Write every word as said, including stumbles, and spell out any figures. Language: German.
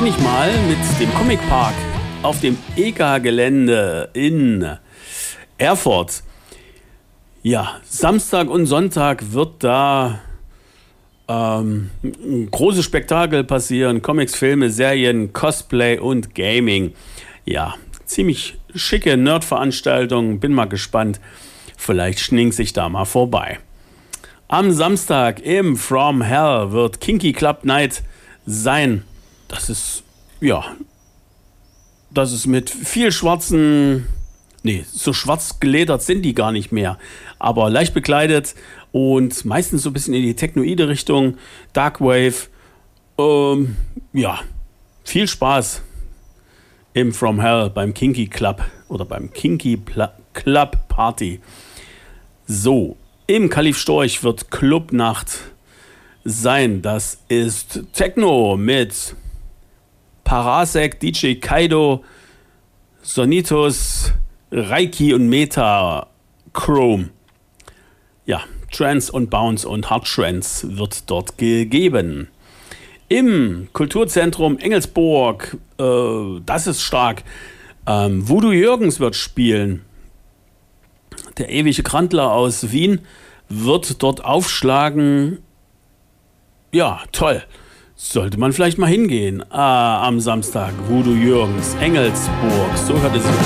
beginne ich mal mit dem Comic Park auf dem E G A-Gelände in Erfurt. Ja, Samstag und Sonntag wird da ähm, ein großes Spektakel passieren. Comics, Filme, Serien, Cosplay und Gaming. Ja, ziemlich schicke Nerd-Veranstaltung. Bin mal gespannt. Vielleicht schninkt sich da mal vorbei. Am Samstag im From Hell wird Kinky Club Night sein. Das ist, ja, das ist mit viel schwarzen, nee, so schwarz geledert sind die gar nicht mehr, aber leicht bekleidet und meistens so ein bisschen in die technoide Richtung, Darkwave. Ähm, ja, viel Spaß im From Hell beim Kinky Club oder beim Kinky Pla- Club Party. So, im Kalif Storch wird Clubnacht sein. Das ist Techno mit Parasek, D J Kaido, Sonitus, Reiki und Meta Chrome. Ja, Trance und Bounce und Hard Trance wird dort gegeben. Im Kulturzentrum Engelsburg, äh, das ist stark, ähm, Voodoo Jürgens wird spielen. Der ewige Krantler aus Wien wird dort aufschlagen. Ja, toll. Sollte man vielleicht mal hingehen. Ah, am Samstag, Voodoo Jürgens, Engelsburg. So hört es sich an.